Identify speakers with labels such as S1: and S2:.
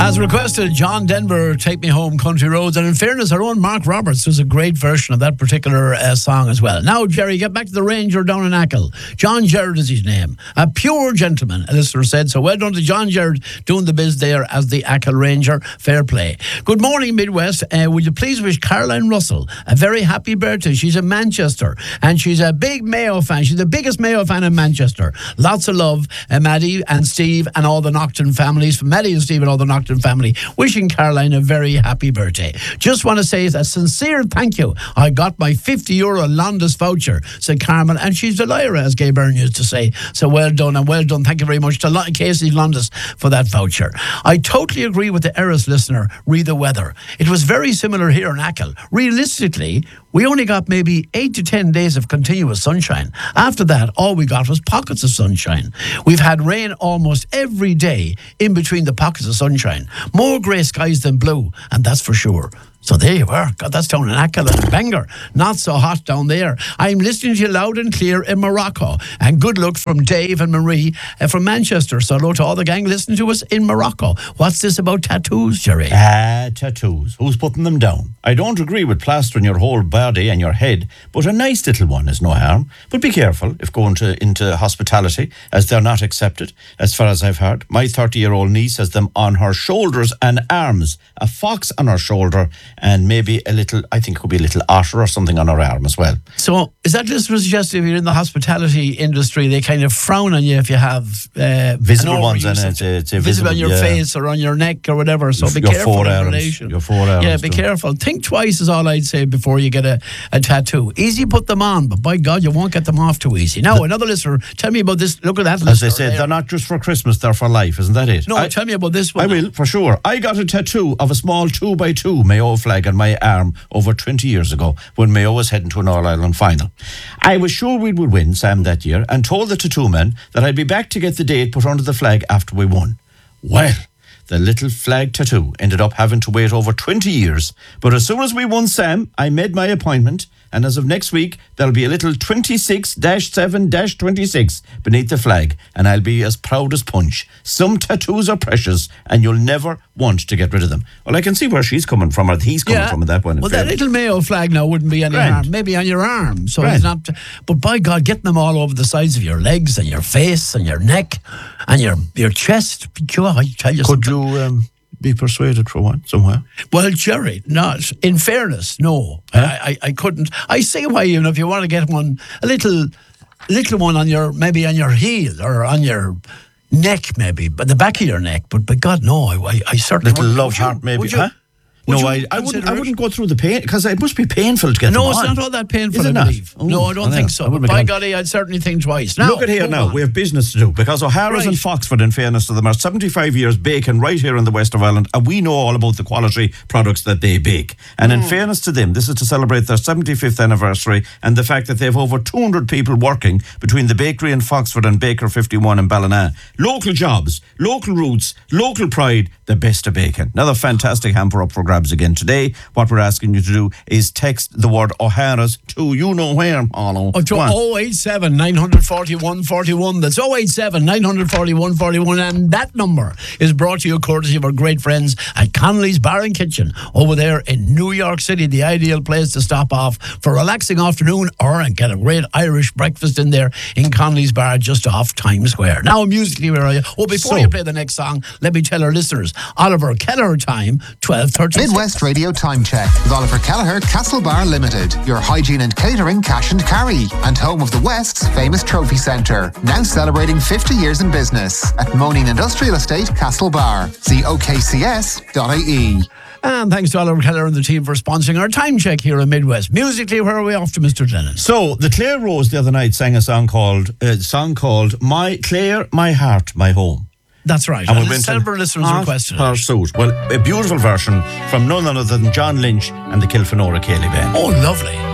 S1: As requested, John Denver, Take Me Home, Country Roads. And in fairness, our own Mark Roberts does a great version of that particular song as well. Now, Jerry, get back to the Ranger down in Achill. John Gerard is his name. A pure gentleman, a listener said. So well done to John Gerard doing the biz there as the Achill Ranger. Fair play. Good morning, Midwest. Would you please wish Caroline Russell a very happy birthday? She's in Manchester and she's a big Mayo fan. She's the biggest Mayo fan in Manchester. Lots of love, Maddie and Steve and all the Nocturne families. From Maddie and Steve and all the Nocturne family, wishing Caroline a very happy birthday. Just want to say a sincere thank you. I got my €50 Londis voucher, said Carmen, and she's a liar, as Gay Byrne used to say. So well done and well done. Thank you very much to Casey Londis for that voucher. I totally agree with the Eris listener, read the weather. It was very similar here in Achill. Realistically, we only got maybe 8 to 10 days of continuous sunshine. After that, all we got was pockets of sunshine. We've had rain almost every day in between the pockets of sunshine. More grey skies than blue, and that's for sure. So there you are. God, that's down in Achill and Bangor. Not so hot down there. I'm listening to you loud and clear in Morocco. And good luck from Dave and Marie from Manchester. So hello to all the gang listening to us in Morocco. What's this about tattoos, Jerry?
S2: Tattoos. Who's putting them down? I don't agree with plastering your whole body and your head, but a nice little one is no harm. But be careful if going into hospitality, as they're not accepted, as far as I've heard. My 30-year-old niece has them on her shoulders and arms. A fox on her shoulder, and maybe a little, I think it could be a little otter or something on her arm as well.
S1: So is that listener suggesting if you're in the hospitality industry, they kind of frown on you if you have
S2: visible ones, and it's
S1: visible on your face or on your neck or whatever. So be careful in relation.
S2: Your forearms.
S1: Yeah, be careful. Think twice is all I'd say before you get a tattoo. Easy put them on, but by God, you won't get them off too easy. Now, another listener, tell me about this. Look at that listener.
S2: As I said, they're not just for Christmas, they're for life. Isn't that it?
S1: No, tell me about this one.
S2: I will, for sure. I got a tattoo of a small 2x2 Mayo flag on my arm over 20 years ago when Mayo was heading to an All-Ireland final. I was sure we would win, Sam, that year, and told the tattoo man that I'd be back to get the date put under the flag after we won. Well, the little flag tattoo ended up having to wait over 20 years. But as soon as we won, Sam, I made my appointment, and as of next week, there'll be a little 26-7-26 beneath the flag, and I'll be as proud as punch. Some tattoos are precious, and you'll never want to get rid of them. Well, I can see where she's coming from, or he's coming from with that one.
S1: Well, that little Mayo flag now wouldn't be any harm. Maybe on your arm. So
S2: Grand.
S1: it's not. But by God, getting them all over the sides of your legs and your face and your neck and your chest. I tell you
S2: Could
S1: something.
S2: you be persuaded for one somewhere?
S1: Well, Jerry, not. In fairness, no. Huh? I couldn't. I see why, even if you want to get one, a little one on your, maybe on your heel or on your neck, maybe, but the back of your neck. But by God, no, I certainly
S2: little love heart, maybe, huh? No, I wouldn't go through the pain, because it must be painful to get them on.
S1: No, it's not all that painful,
S2: Is it
S1: I believe.
S2: not?
S1: No, I don't think so. But by golly, I'd certainly think twice. Now,
S2: look at here now, we have business to do, because O'Hara's and Foxford, in fairness to them, are 75 years baking right here in the west of Ireland, and we know all about the quality products that they bake. And in fairness to them, this is to celebrate their 75th anniversary and the fact that they have over 200 people working between the bakery in Foxford and Baker 51 in Ballina. Local jobs, local roots, local pride, the best of baking. Another fantastic hamper up for grabs again today. What we're asking you to do is text the word O'Hara's to you know where, Arlo.
S1: To 087 941 41. That's 087 941 41. And that number is brought to you courtesy of our great friends at Connolly's Bar and Kitchen over there in New York City. The ideal place to stop off for a relaxing afternoon or and get a great Irish breakfast in there in Connolly's Bar just off Times Square. Now, musically, where are you? Oh, before you play the next song, let me tell our listeners, Oliver Kelleher time, 12:30.
S3: Midwest Radio Time Check with Oliver Kelleher, Castlebar Limited, your hygiene and catering cash and carry, and home of the West's famous trophy centre. Now celebrating 50 years in business at Moaning Industrial Estate, Castlebar. See okcs.ie.
S1: And thanks to Oliver Kelleher and the team for sponsoring our time check here in Midwest. Musically, where are we off to, Mr. Lennon?
S2: So, the Clare Rose the other night sang a song called My Clare, My Heart, My Home.
S1: That's right.
S2: And we went
S1: several listeners requested it.
S2: Well, a beautiful version from none other than John Lynch and the Kilfenora Cayley Band.
S1: Oh, lovely.